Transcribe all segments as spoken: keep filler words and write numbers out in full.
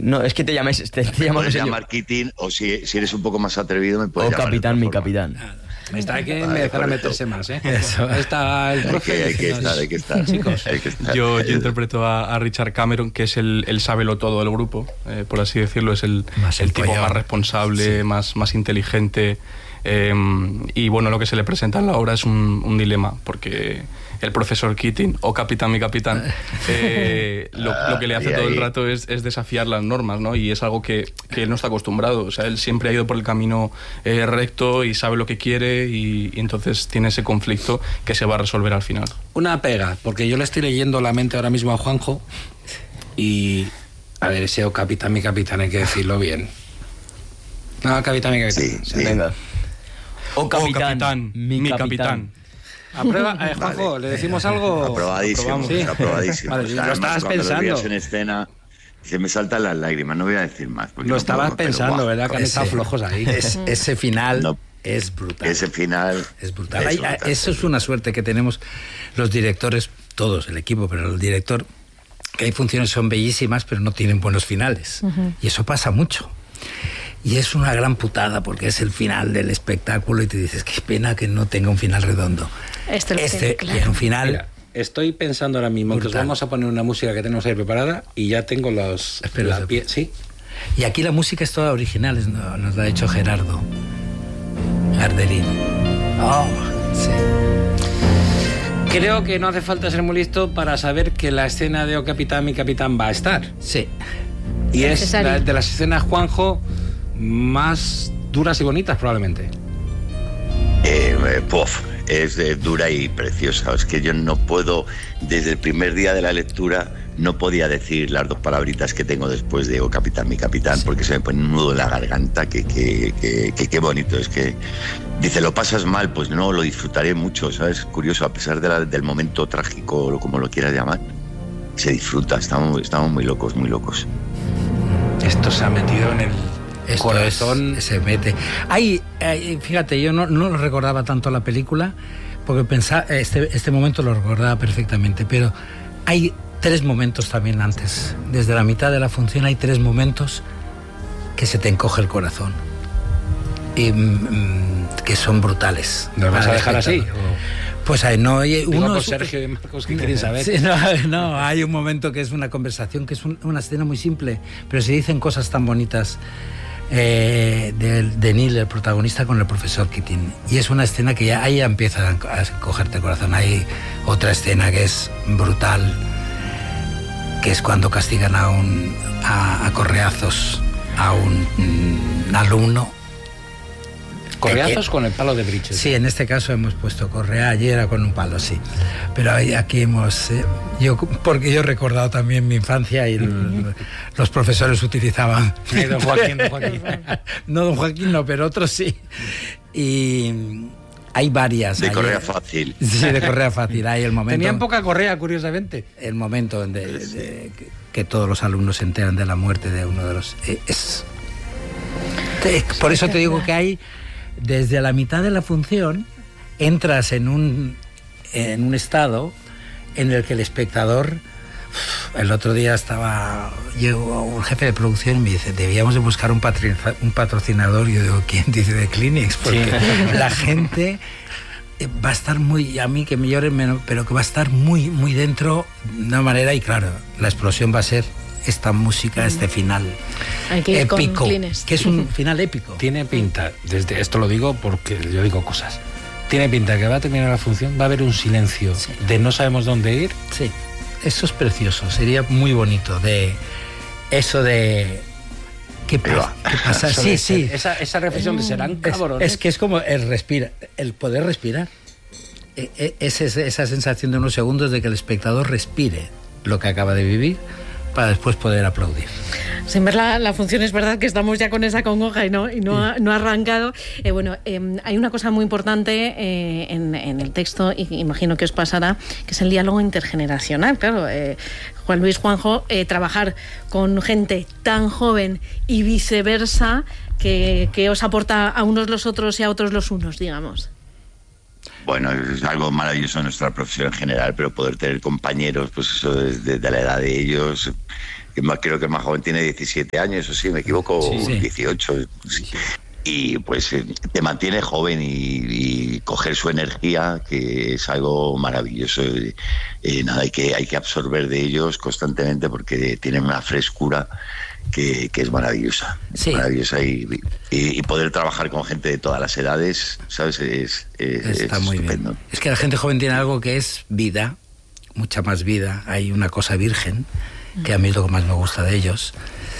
Keating. No, es que te llamáis... Te, te me llamamos puedes llamar Keating, o si, si eres un poco más atrevido me puedes o llamar capitán, mi forma. capitán. Está, hay que Vale, empezar a correcto. meterse más, ¿eh? Eso. Está el profe. Hay que, hay que estar, hay que estar. Chicos, hay que estar. Yo, yo interpreto a, a Richard Cameron, que es el, el sábelo todo del grupo, eh, por así decirlo. Es el, Más el tipo empollado. más responsable, sí. más, más inteligente. Eh, y bueno, lo que se le presenta en la obra es un, un dilema, porque el profesor Keating, o capitán mi capitán, eh, lo, lo que le hace todo el rato es, es desafiar las normas, ¿no? Y es algo que, que él no está acostumbrado. O sea, él siempre ha ido por el camino eh, recto y sabe lo que quiere, y, y entonces tiene ese conflicto que se va a resolver al final. una pega, porque yo le estoy leyendo la mente ahora mismo a Juanjo y... A ver, ese o capitán mi capitán, hay que decirlo bien. No, capitán mi capitán. Sí, O sea, sí. Venga. O capitán, O capitán, mi, mi capitán. capitán. ¿Aprueba? Eh, Juanjo, Vale. ¿le decimos algo? Aprobadísimo, ¿Sí? aprobadísimo. Vale, O sea, lo además, estabas cuando pensando. Lo veías en escena, se me saltan las lágrimas, no voy a decir más. porque Lo no estabas puedo, pero, pensando, guau, ¿verdad? Que han ese- estado flojos ahí. Es- ese final No. es brutal. Ese final... Es brutal. es Hay- brutal. eso es una suerte que tenemos los directores, todos, el equipo, pero el director, que hay funciones que son bellísimas, pero no tienen buenos finales. Uh-huh. Y eso pasa mucho. Y es una gran putada, porque es el final del espectáculo y te dices, qué pena que no tenga un final redondo. Este, lo este tiene, claro. es un final... Mira, estoy pensando ahora mismo brutal. que os vamos a poner una música que tenemos ahí preparada y ya tengo los... Espera, la espera. pie- ¿Sí? Y aquí la música es toda original, es- no- nos la ha hecho Gerardo Garderín. Oh, sí. Creo que no hace falta ser muy listo para saber que la escena de O Capitán, mi capitán va a estar. Sí. Y es Necesario. la, de las escenas, Juanjo, más duras y bonitas probablemente. Eh, eh, puff, es eh, dura y preciosa. Es que yo no puedo, desde el primer día de la lectura, no podía decir las dos palabritas que tengo después de O Capitán, mi capitán, sí. Porque se me pone un nudo en la garganta, que qué que, que, que bonito. Es que dice, ¿lo pasas mal? Pues no, lo disfrutaré mucho, ¿sabes? Curioso, a pesar de la, del momento trágico, o como lo quieras llamar, se disfruta, estamos, estamos muy locos, muy locos. Esto se ha metido en el Esto corazón. es, se mete. Hay, hay, fíjate, yo no, no lo recordaba tanto la película, porque pensaba, este, este momento lo recordaba perfectamente, pero hay tres momentos también antes. Desde la mitad de la función hay tres momentos que se te encoge el corazón. Y mm, que son brutales. ¿Nos vas a dejar así? Pues hay, no, hay Digo, uno por Sergio y Marcos, ¿qué quieren saber? Sí, no, no, hay un momento que es una conversación, que es un, una escena muy simple, pero se dicen cosas tan bonitas eh, de, de Neil, el protagonista, con el profesor Keating. Y es una escena que ya ahí ya empieza a cogerte el corazón. Hay otra escena que es brutal, que es cuando castigan a un a, a correazos a un, un alumno. Correazos con el palo de briches. Sí, en este caso hemos puesto correa, ayer era con un palo, sí. Pero aquí hemos... Eh, yo porque yo he recordado también mi infancia y el, los profesores utilizaban... Sí, don Joaquín, don Joaquín. No, don Joaquín no, pero otros sí. Y hay varias. De hay, correa fácil. Sí, de correa fácil. Hay el momento... Tenían poca correa, curiosamente. El momento de, de, de, que, que todos los alumnos se enteran de la muerte de uno de los... Eh, es, te, por eso te digo que hay... Desde la mitad de la función entras en un, en un estado en el que el espectador... El otro día estaba... Llegó un jefe de producción y me dice, debíamos de buscar un, patri, un patrocinador. Y yo digo, ¿quién? Dice, de Kleenex. Porque sí. La gente va a estar muy... A mí que me lloren menos, pero que va a estar muy, muy dentro de una manera. Y claro, la explosión va a ser... esta música, este final Hay que ir épico, con que es un final épico. Tiene pinta, desde esto lo digo porque yo digo cosas, tiene pinta que va a terminar la función, va a haber un silencio, sí. De no sabemos dónde ir. Sí, eso es precioso, sería muy bonito, de eso de... ¿Qué, pa ¿qué pasa? Sí, sí. Esa, esa reflexión de serán cabrones. Es, es que es como el respirar, el poder respirar. Es esa sensación de unos segundos de que el espectador respire lo que acaba de vivir, para después poder aplaudir. Sin ver la, la función, es verdad que estamos ya con esa congoja y no, y no, ha, no ha arrancado. Eh, bueno, eh, hay una cosa muy importante eh, en, en el texto, y imagino que os pasará, que es el diálogo intergeneracional. Claro, eh, Juan Luis, Juanjo, eh, trabajar con gente tan joven y viceversa, que, que os aporta a unos los otros y a otros los unos, digamos. Bueno, es algo maravilloso en nuestra profesión en general, pero poder tener compañeros, pues eso, de, de la edad de ellos, que más, creo que el más joven tiene diecisiete años, o sí, me equivoco, Sí. dieciocho. Sí. Y pues eh, te mantiene joven y, y coger su energía, que es algo maravilloso. Eh, eh, nada, hay que, hay que absorber de ellos constantemente porque tienen una frescura que, que es maravillosa. Sí. Maravillosa y, y, y poder trabajar con gente de todas las edades, ¿sabes? Es, es, Está es muy estupendo. bien. Es que la gente joven tiene algo que es vida, mucha más vida. Hay una cosa virgen, que a mí es lo que más me gusta de ellos,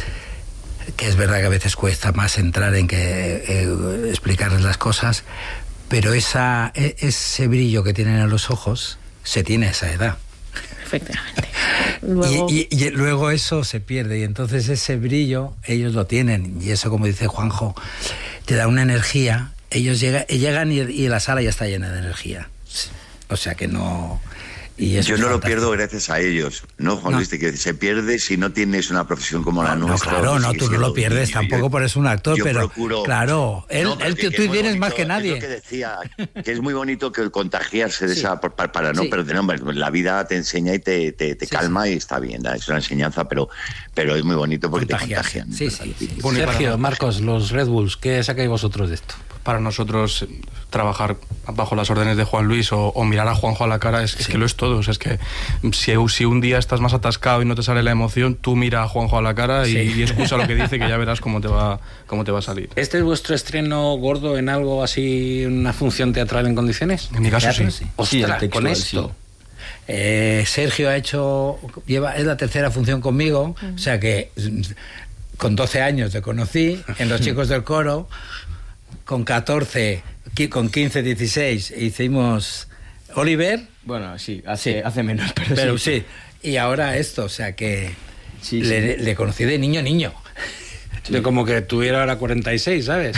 que es verdad que a veces cuesta más entrar en que eh, explicarles las cosas, pero esa, e, ese brillo que tienen en los ojos se tiene a esa edad. Efectivamente. Luego... Y, y, y luego eso se pierde, y entonces ese brillo ellos lo tienen, y eso, como dice Juanjo, te da una energía. Ellos llega, llegan y, y la sala ya está llena de energía, o sea que no... Y eso Yo es no lo fantástico. pierdo gracias a ellos, ¿no, Juan No. Luis? Que se pierde si no tienes una profesión como la No, nuestra. claro, pues no, sigue tú no siendo lo pierdes niño. tampoco Yo- por es un actor, yo pero procuro- claro, él, No, pero él que- tú que es muy tienes más bonito, que es nadie. lo que decía, que es muy bonito que contagiarse de Sí. esa para, para no Sí. perder. Hombre, la vida te enseña y te, te, te Sí, calma y está bien, ¿no? Es una enseñanza, pero, pero es muy bonito porque Contagiarse. te contagian. Sí, sí, sí. Bueno, y Sergio, Marcos, los Red Bulls, ¿qué sacáis vosotros de esto? Para nosotros eh, trabajar bajo las órdenes de Juan Luis o, o mirar a Juanjo a la cara es, es Sí. que lo es todo. O sea, es que si, si un día estás más atascado y no te sale la emoción, tú mira a Juanjo a la cara y, Sí. y escucha lo que dice, que ya verás cómo te va, cómo te va a salir. ¿Este es vuestro estreno gordo en algo así, una función teatral en condiciones? En mi caso Teatro, sí. sí. Sí, el Ostras, textual, con esto. sí. Eh, Sergio ha hecho, lleva, es la tercera función conmigo, o sea que mm, con doce años te conocí, en Los Chicos del Coro, con catorce, qui- con quince, dieciséis hicimos Oliver, Bueno, sí, hace, Sí. hace menos, pero, pero sí. sí, y ahora esto, o sea que Sí, le, sí. le conocí de niño niño. De como que tuviera ahora cuarenta y seis, ¿sabes?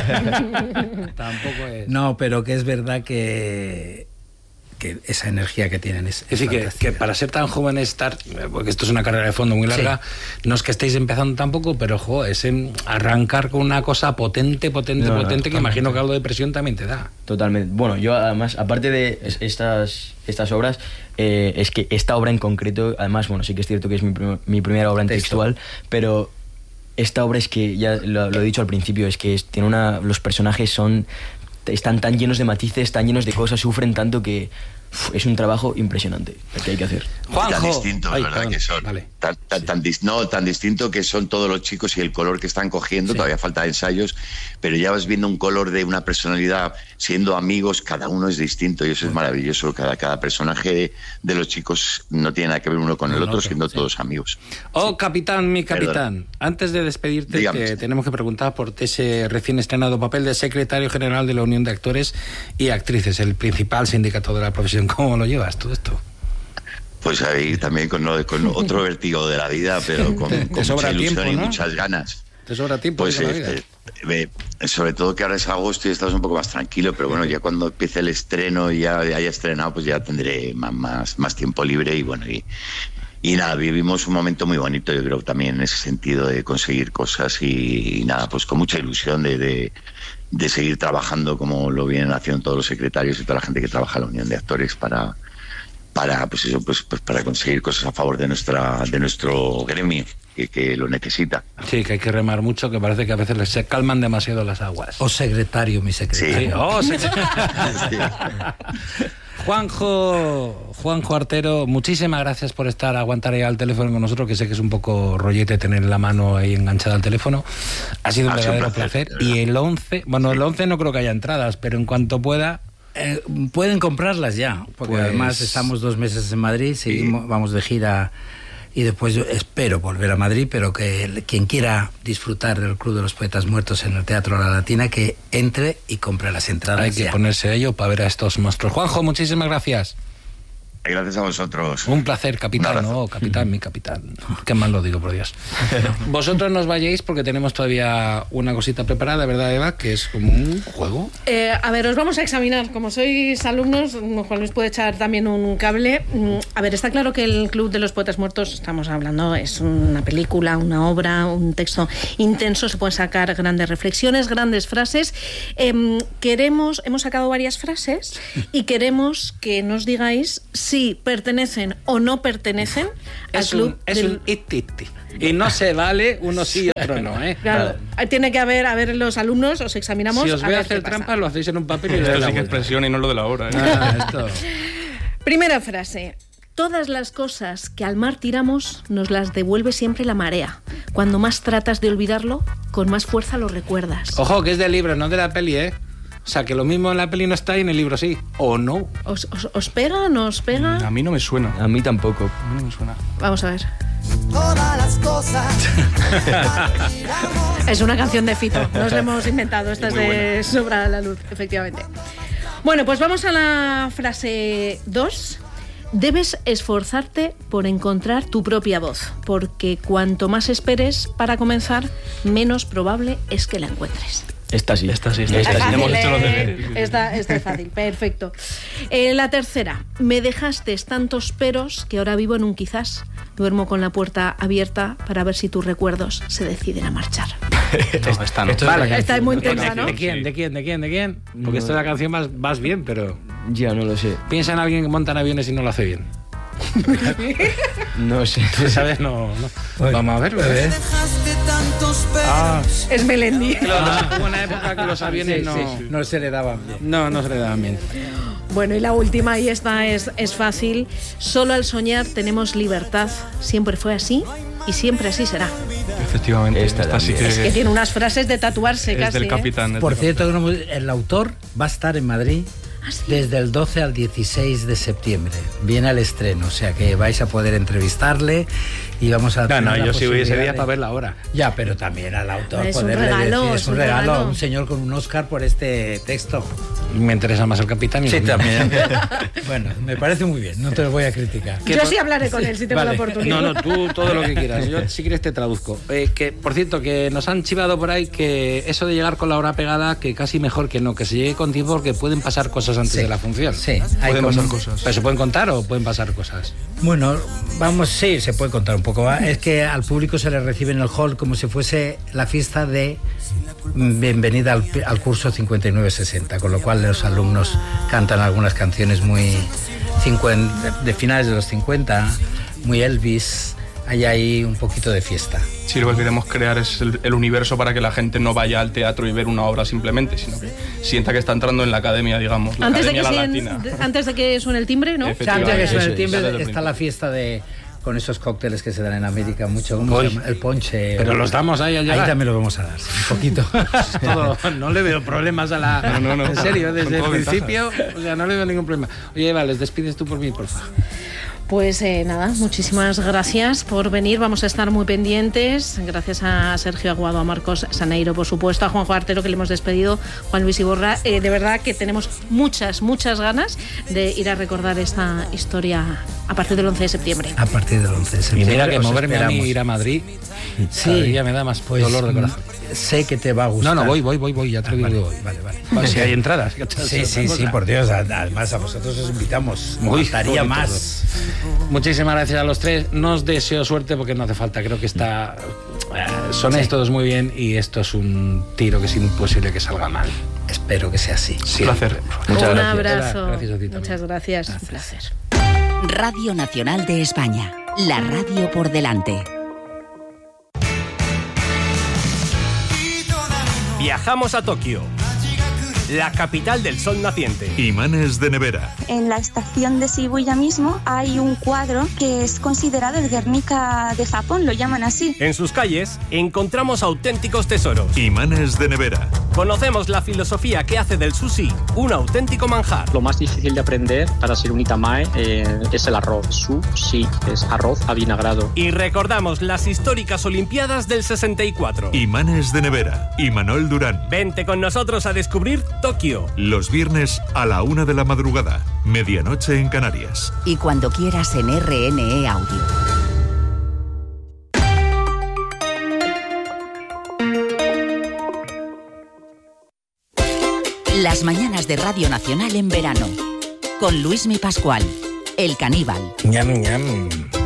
Tampoco es... No, pero que es verdad que, que esa energía que tienen es, Es decir, que, fantástica. que para ser tan joven estar, porque esto es una carrera de fondo muy larga, no es que estéis empezando tampoco, pero jo, es em, arrancar con una cosa potente, potente, No, no, potente, que totalmente. imagino que algo de presión también te da. Totalmente. Bueno, yo además, aparte de es- estas, estas obras, eh, es que esta obra en concreto, además, bueno, sí que es cierto que es mi, prim- mi primera obra en Texto. textual, pero esta obra es que, ya lo, lo he dicho al principio, es que es- tiene una, los personajes son están tan llenos de matices, tan llenos de cosas, sufren tanto que uf, es un trabajo impresionante el que hay que hacer. Tan Juanjo. distintos, Ay, ¿verdad? perdón, Que son. vale. Tan, tan, tan dis- no, tan distinto que son todos los chicos y el color que están cogiendo. Sí. Todavía falta ensayos, pero ya vas viendo un color de una personalidad, siendo amigos, cada uno es distinto y eso es maravilloso. Cada, cada personaje de, de los chicos no tiene nada que ver uno con el Con otro, otro, siendo sí. todos amigos. Oh, capitán, mi capitán. Perdón. Antes de despedirte, Dígame. que tenemos que preguntar por ese recién estrenado papel de secretario general de la Unión de Actores y Actrices, el principal sindicato de la profesión. ¿Cómo lo llevas todo esto? Pues ahí también con, lo- con otro vértigo de la vida, pero con, Te- te con sobra mucha ilusión tiempo, y ¿no? muchas ganas. ¿Te sobra tiempo? Pues de la vida? este, eh, sobre todo que ahora es agosto y estás un poco más tranquilo, pero bueno, ya cuando empiece el estreno y ya haya estrenado, pues ya tendré más, más, más tiempo libre y bueno, y, y nada, vivimos un momento muy bonito, yo creo, también en ese sentido de conseguir cosas y, y nada, pues con mucha ilusión de, de, de seguir trabajando como lo vienen haciendo todos los secretarios y toda la gente que trabaja en la Unión de Actores para para pues eso pues, pues para conseguir cosas a favor de nuestra de nuestro gremio que, que lo necesita. Sí, que hay que remar mucho, que parece que a veces se calman demasiado las aguas. O secretario, mi Sí. secretario. Oh, sí. Sí. Juanjo, Juanjo Artero, muchísimas gracias por estar, aguantar ahí al teléfono con nosotros, que sé que es un poco rollete tener la mano ahí enganchada al teléfono. Ha sido un Ha sido un verdadero placer. placer, de Y verdad. el once, bueno, el once no creo que haya entradas, pero en cuanto pueda... Eh, pueden comprarlas ya, porque Pues- además estamos dos meses en Madrid, seguimos, vamos de gira y después yo espero volver a Madrid, pero que el- quien quiera disfrutar del Club de los Poetas Muertos en el Teatro La Latina, que entre y compre las entradas. Hay que ya. ponerse a ello para ver a estos monstruos. Juanjo, muchísimas gracias. Gracias a vosotros. Un placer, capitán. Un abrazo. No, capitán, mi capitán. Qué mal lo digo, por Dios. Vosotros nos vayáis porque tenemos todavía una cosita preparada, ¿verdad, Eva? Que es como un juego. Eh, a ver, os vamos a examinar. Como sois alumnos, Juan Luis puede echar también un cable. Mm, A ver, está claro que el Club de los Poetas Muertos, estamos hablando, es una película, una obra, un texto intenso. Se pueden sacar grandes reflexiones, grandes frases. Em, queremos, hemos sacado varias frases y queremos que nos digáis si si pertenecen o no pertenecen es al club. Un, es del... un ititi. Y no se vale uno sí y otro no, ¿eh? Claro, tiene que haber, a ver, los alumnos, os examinamos. Si os voy a, ver hacer qué pasa. trampa, lo hacéis en un papel y le Esto dais la sí que es vuelta. presión y no lo de la hora. ¿eh? Ah, esto. Primera frase. Todas las cosas que al mar tiramos nos las devuelve siempre la marea. Cuando más tratas de olvidarlo, con más fuerza lo recuerdas. Ojo, que es del libro, no de la peli, ¿eh? O sea, que lo mismo en la peli no está y en el libro sí. ¿O no? ¿Os, os, os pega? ¿No os pega? A mí no me suena. A mí tampoco. A mí no me suena. Vamos a ver. Todas las cosas. Es una canción de Fito, nos la hemos inventado. Esta es de Sobra la Luz, efectivamente. Bueno, pues vamos a la frase dos. Debes esforzarte por encontrar tu propia voz, porque cuanto más esperes para comenzar, menos probable es que la encuentres. Esta sí. Esta sí, esta Es sí. fácil, Hemos hecho los ¿eh? deberes. Esta, esta es fácil, perfecto. Eh, la tercera. Me dejaste tantos peros que ahora vivo en un quizás. Duermo con la puerta abierta para ver si tus recuerdos se deciden a marchar. No, esta no. Esto es Vale. la Esta es muy canción. intensa, ¿no? ¿De quién? ¿De quién? ¿De quién? ¿De quién? Porque No. esta es la canción más vas bien, pero Ya no lo sé. piensa en alguien que monta en aviones y no lo hace bien. No sé. ¿Sabes? No, no. Oye, Vamos a ver, a ver. Dejaste tantos peros. Ah, Es Melendi. claro, hubo una época que los aviones Sí, no, sí, sí. No se le daban bien. no, no se le daban bien. Bueno, y la última, y esta es, es fácil. Solo al soñar tenemos libertad. Siempre fue así y siempre así será. Efectivamente. Esta Esta, sí que también. Es que tiene unas frases de tatuarse es casi. del ¿eh? capitán. es Por del cierto, el autor va a estar en Madrid ¿Ah, sí? desde el doce al dieciséis de septiembre. Viene al estreno, o sea que vais a poder entrevistarle y vamos a... No, tener no, la yo sí voy ese posibilidad día de- para verla ahora. Ya, pero también al autor Es un poderle regalo, decir, es un regalo. un señor con un Oscar por este texto. Me interesa más el capitán y Sí, lo mismo. también. Bueno, me parece muy bien, no te lo voy a criticar. Que Yo por- sí hablaré con él si tengo Vale. la oportunidad. No, no, tú todo lo que quieras. Yo si quieres te traduzco. Eh, que, por cierto, que nos han chivado por ahí que eso de llegar con la hora pegada, que casi mejor que no, que se llegue con tiempo porque pueden pasar cosas antes Sí. de la función. Sí, hay Pueden como- pasar cosas. ¿Pero se pueden contar o pueden pasar cosas? Bueno, vamos, sí, se puede contar un poco. ¿va? Es que al público se le recibe en el hall como si fuese la fiesta de bienvenida al, al curso cincuenta y nueve sesenta, con lo cual los alumnos cantan algunas canciones muy cincuenta, de finales de los cincuenta, muy Elvis. Hay ahí un poquito de fiesta. Sí, lo que queremos crear es el, el universo para que la gente no vaya al teatro y ver una obra simplemente, sino que sienta que está entrando en la academia, digamos, la Antes de, que academia la sien- latina. de- antes de que suene el timbre, ¿no? O sea, antes de que suene el Eso es, timbre ya desde el está principio. la fiesta de con esos cócteles que se dan en América mucho, ¿cómo Uy. se llama? El ponche. Pero los damos ahí al Ahí llegar. también lo vamos a dar, sí, un poquito. Todo- no le veo problemas a la... No, no, no. En serio, Con desde el todo principio, o sea, no le veo ningún problema. Oye, Eva, les despides tú por mí, por favor. Pues eh, nada, muchísimas gracias por venir. Vamos a estar muy pendientes. Gracias a Sergio Aguado, a Marcos Saneiro, por supuesto, a Juanjo Artero, que le hemos despedido, Juan Luis Iborra. Eh, de verdad que tenemos muchas, muchas ganas de ir a recordar esta historia a partir del once de septiembre. A partir del once de Y septiembre. mira que os moverme a mí esperamos. ir a Madrid, Sí, ya me da más pues, dolor de corazón. Sé que te va a No, gustar. no, voy, voy, voy, voy, ya te lo digo que Vale, voy. vale, vale. Bueno, si hay entradas. que Sí, es sí, otra sí, cosa. por Dios. Además, a vosotros os invitamos. Me Uy, gustaría bonito más. Muchísimas gracias a los tres. No os deseo suerte porque no hace falta. Creo que está. eh, sonéis todos muy bien y esto es un tiro que es imposible que salga mal. Espero que sea así. Sí. Un placer. Muchas Un gracias. abrazo. Gracias a ti también. Muchas gracias. Un placer. Radio Nacional de España. La radio por delante. Viajamos a Tokio, la capital del sol naciente. Imanes de nevera. En la estación de Shibuya mismo hay un cuadro que es considerado el Guernica de Japón, lo llaman así. En sus calles encontramos auténticos tesoros. Imanes de nevera. Conocemos la filosofía que hace del sushi un auténtico manjar. Lo más difícil de aprender para ser un itamae eh, es el arroz. Sushi es arroz avinagrado. Y recordamos las históricas Olimpiadas del sesenta y cuatro. Imanes de nevera. Imanol Durán. Vente con nosotros a descubrir Tokio. Los viernes a la una de la madrugada. Medianoche en Canarias. Y cuando quieras en R N E Audio. Las mañanas de Radio Nacional en verano. Con Luismi Pascual, el caníbal. Ñam, ñam.